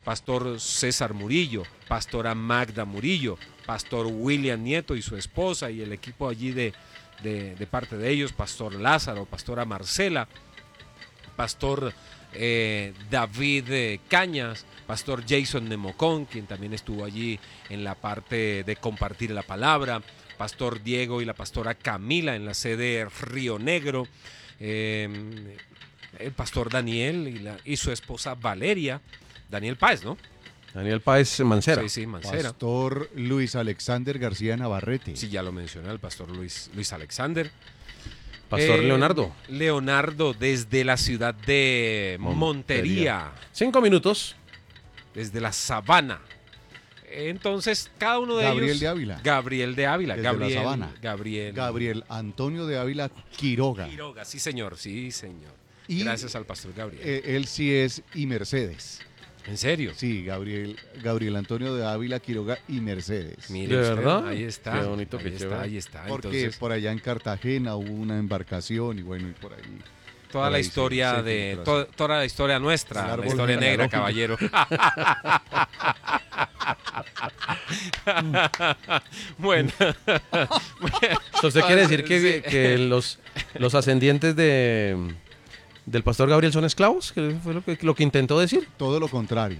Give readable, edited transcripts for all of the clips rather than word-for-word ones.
pastor César Murillo, pastora Magda Murillo, pastor William Nieto y su esposa y el equipo allí de parte de ellos, pastor Lázaro, pastora Marcela, pastor David Cañas, pastor Jason Nemocón, quien también estuvo allí en la parte de compartir la palabra, pastor Diego y la pastora Camila en la sede Río Negro, el pastor Daniel y su esposa Valeria, Daniel Páez, ¿no? Daniel Páez Mancera. Sí, Mancera. Pastor Luis Alexander García Navarrete. Sí, ya lo mencioné, el pastor Luis Alexander. Pastor Leonardo. Leonardo desde la ciudad de Montería. 5 minutos. Desde la Sabana. Entonces, cada uno de ellos... Gabriel de Ávila. Desde la Sabana. Gabriel Antonio de Ávila Quiroga. Sí, señor. Y gracias al pastor Gabriel. Él sí es y Mercedes. ¿En serio? Sí, Gabriel Antonio de Ávila Quiroga y Mercedes. Mire ¿De usted, verdad? ahí está. Qué bonito, qué chévere. Ahí está. Porque entonces, por allá en Cartagena hubo una embarcación y bueno, y por ahí. toda la historia toda la historia nuestra, la historia negra, caballero. Bueno. Entonces quiere decir que los ascendientes del pastor Gabriel son esclavos, que fue lo que intentó decir. Todo lo contrario.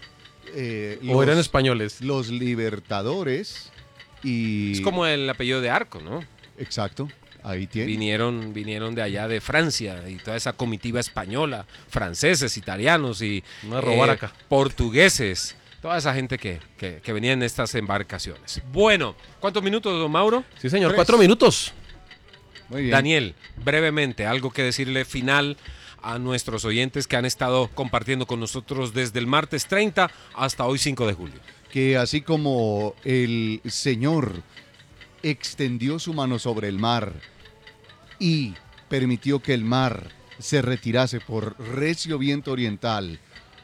¿O eran españoles? Los libertadores y... Es como el apellido de Arco, ¿no? Exacto, ahí tiene. Vinieron de allá de Francia y toda esa comitiva española, franceses, italianos y portugueses. Toda esa gente que venía en estas embarcaciones. Bueno, ¿cuántos minutos, don Mauro? Sí, señor, 4 minutos. Muy bien. Daniel, brevemente, algo que decirle final a nuestros oyentes que han estado compartiendo con nosotros desde el martes 30 hasta hoy 5 de julio. Que así como el Señor extendió su mano sobre el mar y permitió que el mar se retirase por recio viento oriental,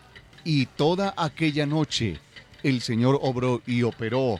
y toda aquella noche el Señor obró y operó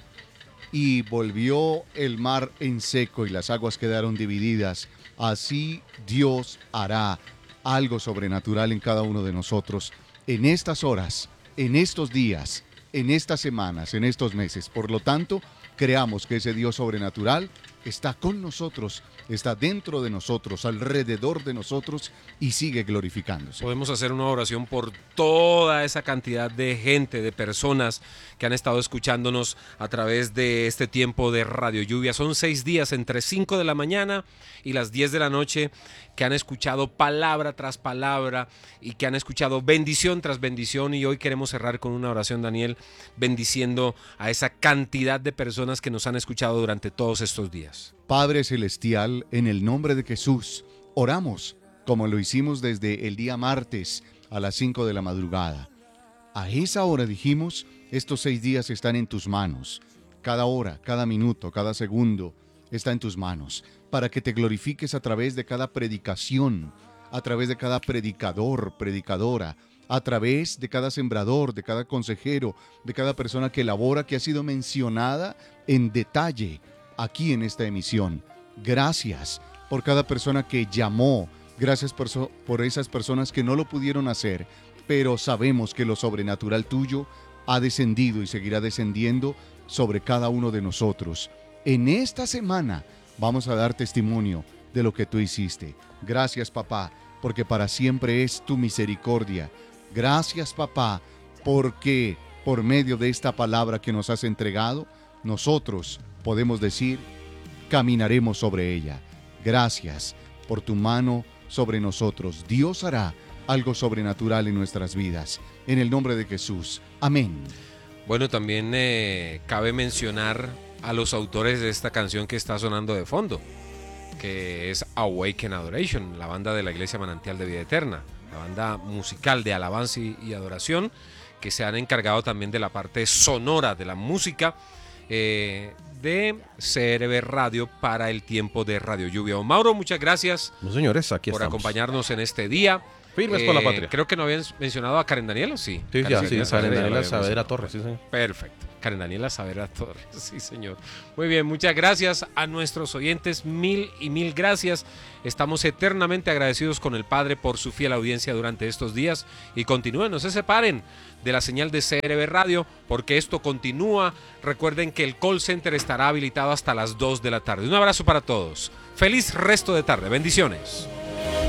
y volvió el mar en seco y las aguas quedaron divididas, así Dios hará algo sobrenatural en cada uno de nosotros en estas horas, en estos días, en estas semanas, en estos meses. Por lo tanto, creamos que ese Dios sobrenatural está con nosotros, está dentro de nosotros, alrededor de nosotros y sigue glorificándose. Podemos hacer una oración por toda esa cantidad de gente, de personas que han estado escuchándonos a través de este tiempo de Radio Lluvia. Son 6 días entre 5 de la mañana y las 10 de la noche que han escuchado palabra tras palabra y que han escuchado bendición tras bendición, y hoy queremos cerrar con una oración, Daniel, bendiciendo a esa cantidad de personas que nos han escuchado durante todos estos días. Padre Celestial, en el nombre de Jesús, oramos como lo hicimos desde el día martes a las 5 de la madrugada. A esa hora dijimos, estos 6 días están en tus manos. Cada hora, cada minuto, cada segundo está en tus manos, para que te glorifiques a través de cada predicación, a través de cada predicador, predicadora, a través de cada sembrador, de cada consejero, de cada persona que labora, que ha sido mencionada en detalle aquí en esta emisión. Gracias por cada persona que llamó, gracias por esas personas que no lo pudieron hacer, pero sabemos que lo sobrenatural tuyo ha descendido y seguirá descendiendo sobre cada uno de nosotros. En esta semana vamos a dar testimonio de lo que tú hiciste. Gracias, papá, porque para siempre es tu misericordia. Gracias, papá, porque por medio de esta palabra que nos has entregado, nosotros podemos decir, caminaremos sobre ella. Gracias por tu mano sobre nosotros. Dios hará algo sobrenatural en nuestras vidas. En el nombre de Jesús. Amén. Bueno, también cabe mencionar a los autores de esta canción que está sonando de fondo, que es Awaken Adoration, la banda de la Iglesia Manantial de Vida Eterna, la banda musical de alabanza y adoración, que se han encargado también de la parte sonora de la música de CRB Radio para el tiempo de Radio Lluvia. Don Mauro, muchas gracias. No, señores, aquí por estamos. Acompañarnos en este día. Firmes por la patria. Creo que no habían mencionado a Karen Daniela, ¿sí? Sí, Karen Daniela Saavedra Torres, sí, señor. Perfecto. Karen Daniela Saavedra Torres, sí señor. Muy bien, muchas gracias a nuestros oyentes, mil y mil gracias. Estamos eternamente agradecidos con el Padre por su fiel audiencia durante estos días y continúen, no se separen de la señal de CRB Radio porque esto continúa. Recuerden que el call center estará habilitado hasta las 2 de la tarde. Un abrazo para todos. Feliz resto de tarde. Bendiciones.